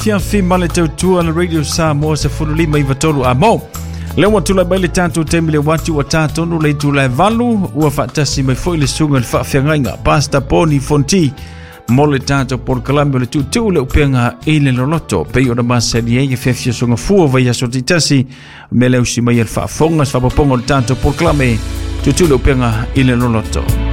fiafi male tautua na radio Samoa se fululima ivatolu amo. Leo watula baile tatu temile watu watatu nule tula valu ua fatasi maifoile sunga lfafiangainga pasta poni fonti mole tatu por kalambio le tutu le upenga ile loloto peyo na masadi yeye fefia sunga fuwa vaya sotitasi mele usimaya lfafonga sfapopongo le tatu por kalame tutu le upenga ile loloto.